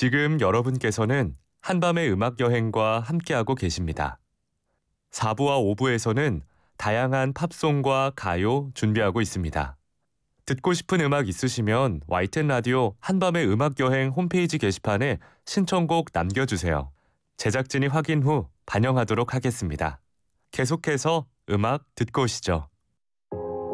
지금 여러분께서는 한밤의 음악 여행과 함께하고 계십니다. 4부와 5부에서는 다양한 팝송과 가요 준비하고 있습니다. 듣고 싶은 음악 있으시면 YTN 라디오 한밤의 음악 여행 홈페이지 게시판에 신청곡 남겨주세요. 제작진이 확인 후 반영하도록 하겠습니다. 계속해서 음악 듣고 오시죠.